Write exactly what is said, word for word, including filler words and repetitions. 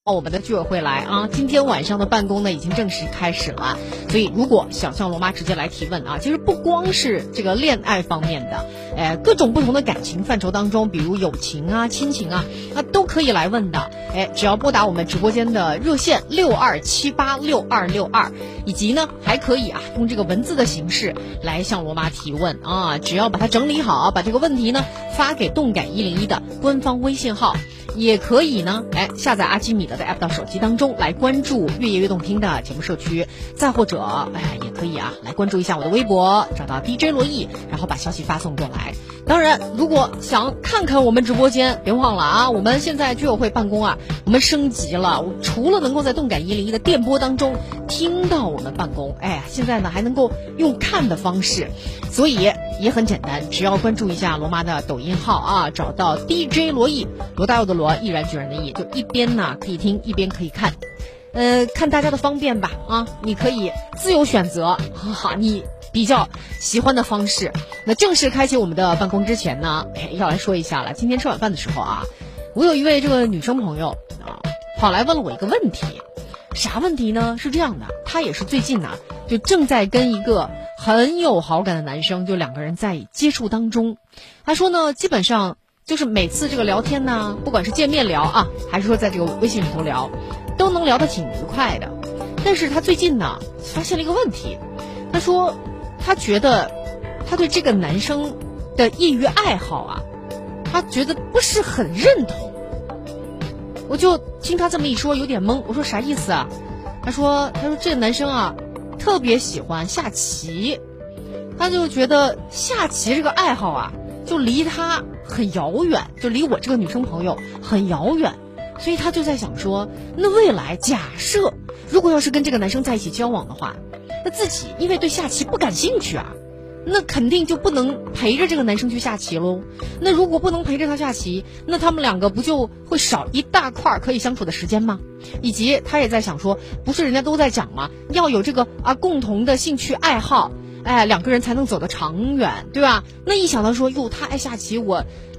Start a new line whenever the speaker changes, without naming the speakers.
我们的居委会来啊，今天晚上的办公呢已经正式开始了，所以如果想向罗妈直接来提问啊，其实不光是这个恋爱方面的，呃，各种不同的感情范畴当中，比如友情啊、亲情啊，啊都可以来问的。哎，只要拨打我们直播间的热线六二七八六二六二，以及呢还可以啊用这个文字的形式来向罗妈提问啊，只要把它整理好，把这个问题呢发给动感一零一的官方微信号。也可以呢，哎，下载阿基米德的 app 到手机当中来关注越夜越动听的节目社区，再或者，哎，也可以啊，来关注一下我的微博，找到 D J 罗毅，然后把消息发送过来。当然，如果想看看我们直播间，别忘了啊，我们现在居委会办公啊，我们升级了，除了能够在动感一零一的电波当中听到我们办公，哎，现在呢还能够用看的方式，所以也很简单，只要关注一下罗妈的抖音号啊，找到 D J 罗毅，罗大佑的罗，毅然决然的毅，就一边呢可以听，一边可以看，呃，看大家的方便吧啊，你可以自由选择，哈哈，你比较喜欢的方式。那正式开启我们的办公之前呢，哎，要来说一下了。今天吃晚饭的时候啊，我有一位这个女生朋友啊，跑来问了我一个问题。啥问题呢？是这样的，她也是最近呢、啊，就正在跟一个很有好感的男生，就两个人在接触当中。她说呢，基本上就是每次这个聊天呢，不管是见面聊啊，还是说在这个微信里头聊，都能聊得挺愉快的。但是她最近呢，发现了一个问题。她说，她觉得她对这个男生的业余爱好啊，她觉得不是很认同。我就听他这么一说，有点懵。我说啥意思啊？他说，他说这个男生啊，特别喜欢下棋，他就觉得下棋这个爱好啊，就离他很遥远，就离我这个女生朋友很遥远。所以他就在想说，那未来假设如果要是跟这个男生在一起交往的话，那自己因为对下棋不感兴趣啊，那肯定就不能陪着这个男生去下棋喽。那如果不能陪着他下棋，那他们两个不就会少一大块可以相处的时间吗？以及他也在想说，不是人家都在讲吗？要有这个啊共同的兴趣爱好，哎，两个人才能走得长远，对吧？那一想到说，哟，他爱下棋，我